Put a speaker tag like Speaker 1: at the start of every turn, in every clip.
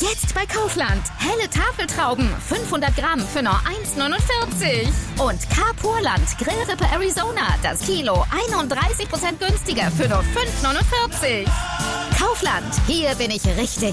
Speaker 1: Jetzt bei Kaufland. Helle Tafeltrauben, 500 Gramm für nur 1,49. Und Carpurland Grillrippe Arizona, das Kilo 31% günstiger für nur 5,49. Kaufland, hier bin ich richtig.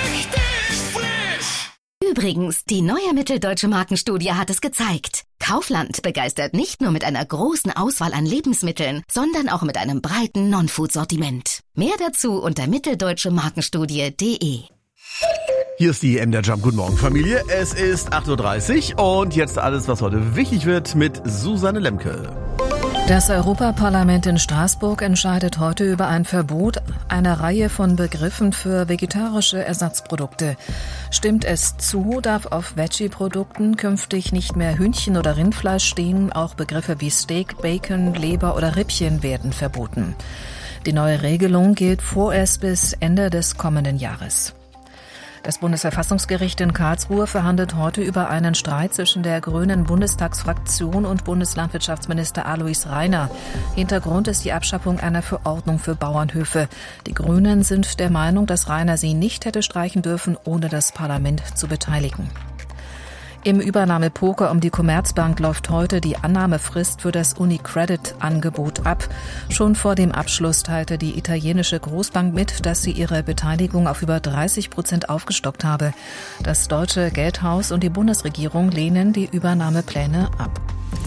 Speaker 1: Übrigens, die neue Mitteldeutsche Markenstudie hat es gezeigt. Kaufland begeistert nicht nur mit einer großen Auswahl an Lebensmitteln, sondern auch mit einem breiten Non-Food-Sortiment. Mehr dazu unter mitteldeutsche-markenstudie.de.
Speaker 2: Hier ist die MDR Jump. Guten Morgen, Familie. Es ist 8.30 Uhr und jetzt alles, was heute wichtig wird mit Susanne Lemke.
Speaker 3: Das Europaparlament in Straßburg entscheidet heute über ein Verbot einer Reihe von Begriffen für vegetarische Ersatzprodukte. Stimmt es zu, darf auf Veggie-Produkten künftig nicht mehr Hühnchen oder Rindfleisch stehen. Auch Begriffe wie Steak, Bacon, Leber oder Rippchen werden verboten. Die neue Regelung gilt vorerst bis Ende des kommenden Jahres. Das Bundesverfassungsgericht in Karlsruhe verhandelt heute über einen Streit zwischen der Grünen Bundestagsfraktion und Bundeslandwirtschaftsminister Alois Rainer. Hintergrund ist die Abschaffung einer Verordnung für Bauernhöfe. Die Grünen sind der Meinung, dass Rainer sie nicht hätte streichen dürfen, ohne das Parlament zu beteiligen. Im Übernahmepoker um die Commerzbank läuft heute die Annahmefrist für das UniCredit-Angebot ab. Schon vor dem Abschluss teilte die italienische Großbank mit, dass sie ihre Beteiligung auf über 30% aufgestockt habe. Das deutsche Geldhaus und die Bundesregierung lehnen die Übernahmepläne ab.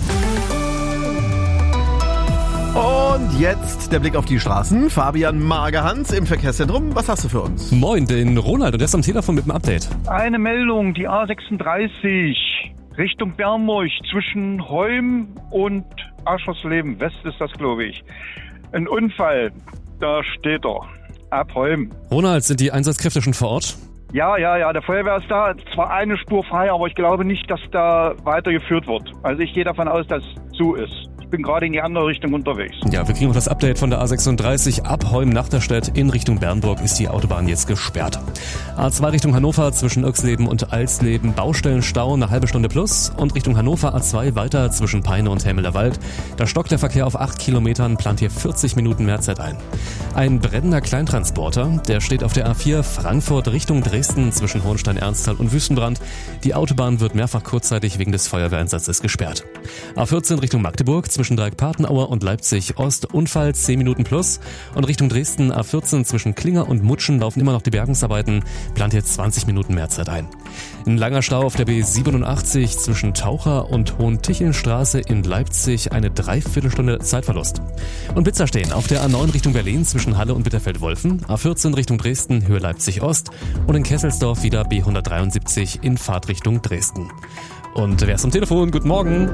Speaker 2: Und jetzt der Blick auf die Straßen. Fabian Magerhans im Verkehrszentrum. Was hast du für uns?
Speaker 4: Moin, den Ronald und der ist am Telefon mit dem Update.
Speaker 5: Eine Meldung, die A36 Richtung Bernburg zwischen Heum und Aschersleben West ist das, glaube ich. Ein Unfall, da steht er, ab Heum.
Speaker 4: Ronald, sind die Einsatzkräfte schon vor Ort?
Speaker 5: Ja, der Feuerwehr ist da. Zwar eine Spur frei, aber ich glaube nicht, dass da weitergeführt wird. Also ich gehe davon aus, dass es zu ist. Ich bin gerade in die andere Richtung unterwegs.
Speaker 4: Ja, wir kriegen noch das Update von der A36 ab Heum-Nachterstedt in Richtung Bernburg ist die Autobahn jetzt gesperrt. A2 Richtung Hannover zwischen Irxleben und Alsleben Baustellenstau eine halbe Stunde plus und Richtung Hannover A2 weiter zwischen Peine und Helmelerwald. Da stockt der Verkehr auf 8 Kilometern, plant hier 40 Minuten mehr Zeit ein. Ein brennender Kleintransporter, der steht auf der A4 Frankfurt Richtung Dresden zwischen Hohenstein-Ernsthal und Wüstenbrand. Die Autobahn wird mehrfach kurzzeitig wegen des Feuerwehreinsatzes gesperrt. A14 Richtung Magdeburg zwischen Dreieck-Patenauer und Leipzig-Ost Unfall 10 Minuten plus und Richtung Dresden A14 zwischen Klinger und Mutschen laufen immer noch die Bergungsarbeiten, plant jetzt 20 Minuten mehr Zeit ein. Ein langer Stau auf der B87 zwischen Taucher und Hohentichelnstraße in Leipzig, eine Dreiviertelstunde Zeitverlust. Und Blitzer stehen auf der A9 Richtung Berlin zwischen Halle und Bitterfeld-Wolfen, A14 Richtung Dresden, Höhe Leipzig-Ost und in Kesselsdorf wieder B173 in Fahrtrichtung Dresden. Und wer ist am Telefon? Guten Morgen.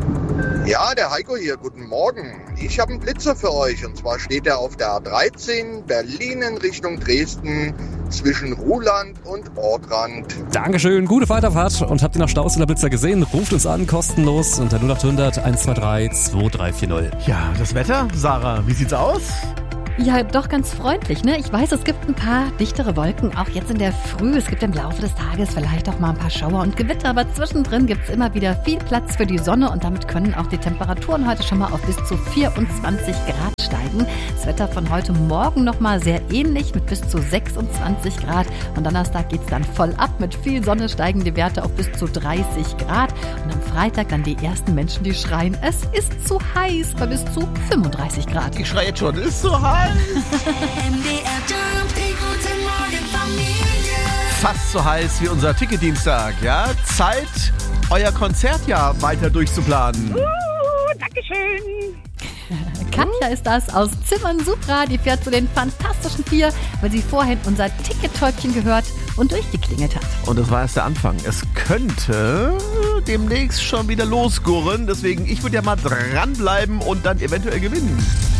Speaker 6: Ja, der Heiko hier. Guten Morgen. Ich habe einen Blitzer für euch. Und zwar steht er auf der A13 Berlin in Richtung Dresden zwischen Ruhland und Ortrand.
Speaker 4: Dankeschön, gute Weiterfahrt. Und habt ihr noch Staus in der Blitzer gesehen? Ruft uns an, kostenlos unter 0800 123 2340.
Speaker 2: Ja, das Wetter? Sarah, wie sieht's aus?
Speaker 7: Ja, doch ganz freundlich, ne? Ich weiß, es gibt ein paar dichtere Wolken, auch jetzt in der Früh. Es gibt im Laufe des Tages vielleicht auch mal ein paar Schauer und Gewitter, aber zwischendrin gibt es immer wieder viel Platz für die Sonne und damit können auch die Temperaturen heute schon mal auf bis zu 24 Grad steigen. Das Wetter von heute Morgen nochmal sehr ähnlich mit bis zu 26 Grad und Donnerstag geht's dann voll ab. Mit viel Sonne steigen die Werte auf bis zu 30 Grad und am Freitag dann die ersten Menschen, die schreien, es ist zu heiß bei bis zu 35 Grad.
Speaker 2: Ich schreie jetzt schon, es ist zu heiß. Fast so heiß wie unser Ticketdienstag, ja? Zeit, euer Konzertjahr weiter durchzuplanen.
Speaker 7: Dankeschön. Katja ist das aus Zimmern Supra, die fährt zu den Fantastischen Vier, weil sie vorhin unser Tickettäubchen gehört und durchgeklingelt hat.
Speaker 2: Und das war erst der Anfang. Es könnte demnächst schon wieder losgurren, deswegen ich würde ja mal dranbleiben und dann eventuell gewinnen.